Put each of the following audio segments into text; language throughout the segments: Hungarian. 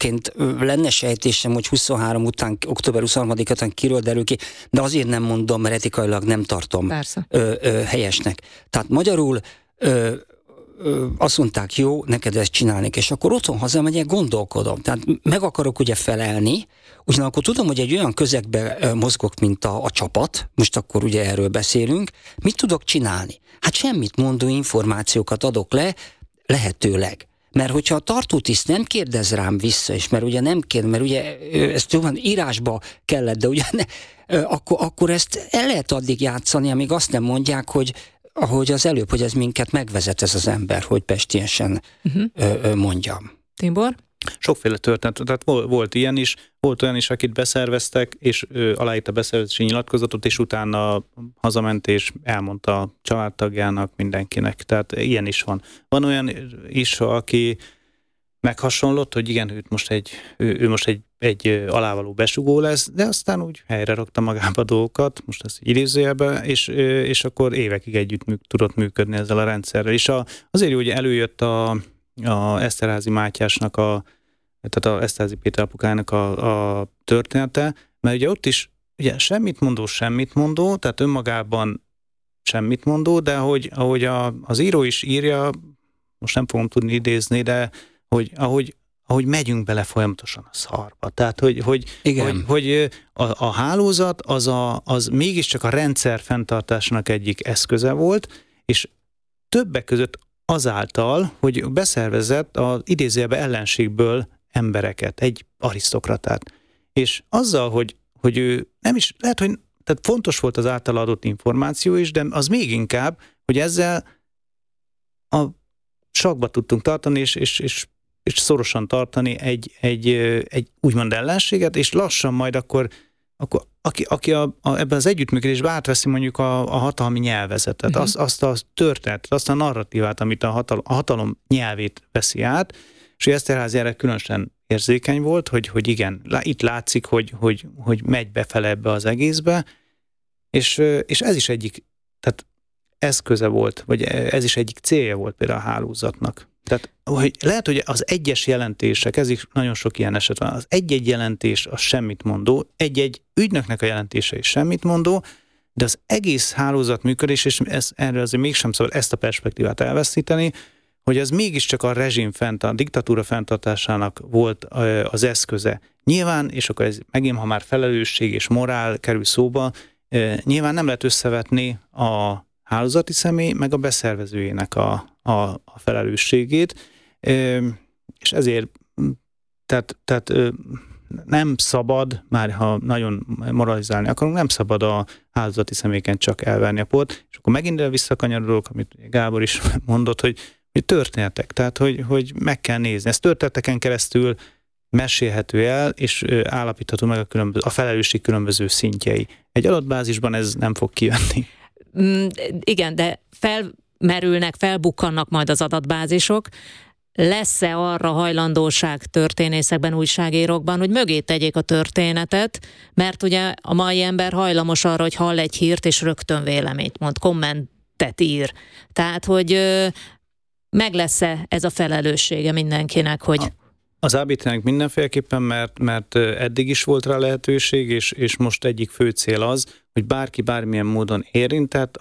egyébként lenne sejtésem, hogy 23 után, október 23-án után kiről derül ki, de azért nem mondom, mert etikailag nem tartom helyesnek. Tehát magyarul azt mondták, jó, neked ezt csinálni, és akkor otthon hazamegyek, gondolkodom. Tehát meg akarok ugye felelni, ugyanakkor tudom, hogy egy olyan közegben mozgok, mint a csapat, most akkor ugye erről beszélünk, mit tudok csinálni? Hát semmit mondó információkat adok le, lehetőleg. Mert hogyha a tartótiszt nem kérdez rám vissza, és mert ugye nem kérdez, mert ugye ezt írásba kellett, de ugye akkor ezt el lehet addig játszani, amíg azt nem mondják, hogy ahogy az előbb, hogy ez minket megvezet ez az ember, hogy pestiensen mondjam. Tibor? Sokféle történet, tehát volt ilyen is, volt olyan is, akit beszerveztek, és aláírt a beszervezési nyilatkozatot, és utána hazament, és elmondta a családtagjának, mindenkinek. Tehát ilyen is van. Van olyan is, aki meghasonlott, hogy igen, ő most egy alávaló besugó lesz, de aztán úgy helyre rakta magába dolgokat, most ezt idézőjelbe, és akkor évekig együtt tudott működni ezzel a rendszerrel. És azért jó, hogy előjött a Eszterházy Mátyásnak, tehát a Eszterházy Péter apukának a története, mert ugye ott is ugye semmit mondó, tehát önmagában semmit mondó, de ahogy az író is írja, most nem fogom tudni idézni, de ahogy megyünk bele folyamatosan a szarba. Tehát, hogy a hálózat az mégiscsak a rendszer fenntartásnak egyik eszköze volt, és többek között azáltal, hogy beszervezett az idézőjelbe ellenségből embereket, egy arisztokratát. És azzal, hogy ő nem is, lehet, hogy tehát fontos volt az általa adott információ is, de az még inkább, hogy ezzel a sakba tudtunk tartani, és szorosan tartani egy úgymond ellenséget, és lassan majd akkor aki ebben az együttműködésben átveszi mondjuk a hatalmi nyelvezetet, azt a történetet, azt a narratívát, amit a hatalom nyelvét veszi át, és Eszterházy erre különösen érzékeny volt, hogy igen, itt látszik, hogy megy befele ebbe az egészbe, és ez is egyik, tehát eszköze volt, vagy ez is egyik célja volt például a hálózatnak. Tehát hogy lehet, hogy az egyes jelentések, ez is nagyon sok ilyen eset van, az egy-egy jelentés az semmit mondó, egy-egy ügynöknek a jelentése is semmit mondó, de az egész hálózat működés, és erre azért mégsem szabad ezt a perspektívát elveszíteni, hogy ez mégiscsak a a diktatúra fenntartásának volt az eszköze. Nyilván, és akkor ez megint, ha már felelősség és morál kerül szóba, nyilván nem lehet összevetni a hálózati személy, meg a beszervezőjének a felelősségét, és ezért tehát nem szabad, már ha nagyon moralizálni akarunk, nem szabad a hálózati személyeken csak elverni a port, és akkor megint visszakanyarodok, amit Gábor is mondott, hogy történetek, tehát hogy meg kell nézni. Ez történeteken keresztül mesélhető el, és állapítható meg a felelősség különböző szintjei. Egy adatbázisban ez nem fog kijönni. Igen, de felbukkannak majd az adatbázisok. Lesz-e arra hajlandóság történészekben, újságírókban, hogy mögé tegyék a történetet, mert ugye a mai ember hajlamos arra, hogy hall egy hírt, és rögtön véleményt mond, kommentet ír. Tehát, hogy meg lesz-e ez a felelőssége mindenkinek, hogy... Az ABT-nek mindenféleképpen, mert eddig is volt rá lehetőség, és most egyik fő cél az, hogy bárki bármilyen módon érintett,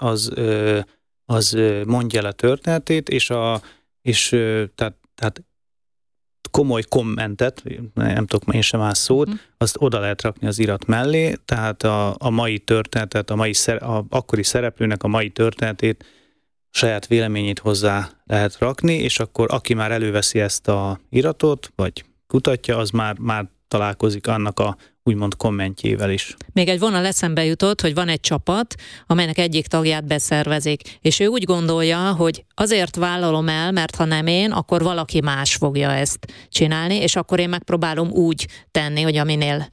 az mondja el a történetét, és tehát komoly kommentet, nem tudok én sem más szót, azt oda lehet rakni az irat mellé, tehát a mai történetet, a akkori szereplőnek a mai történetét, saját véleményét hozzá lehet rakni, és akkor aki már előveszi ezt a iratot, vagy kutatja, az már találkozik annak a úgymond kommentjével is. Még egy vonal eszembe jutott, hogy van egy csapat, amelynek egyik tagját beszervezik, és ő úgy gondolja, hogy azért vállalom el, mert ha nem én, akkor valaki más fogja ezt csinálni, és akkor én megpróbálom úgy tenni, hogy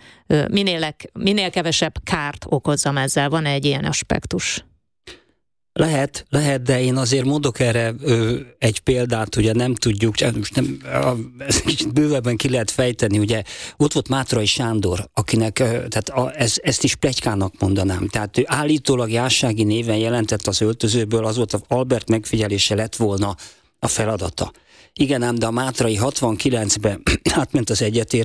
minél kevesebb kárt okozzam ezzel. Van egy ilyen aspektus? Lehet, de én azért mondok erre egy példát, ugye nem tudjuk, ezt kicsit bővebben ki lehet fejteni, ugye ott volt Mátrai Sándor, akinek, tehát ezt is pletykának mondanám, tehát ő állítólag jársági néven jelentett az öltözőből, az volt, az Albert megfigyelése lett volna a feladata. Igen ám, de a Mátrai 69-ben átment az egyetért,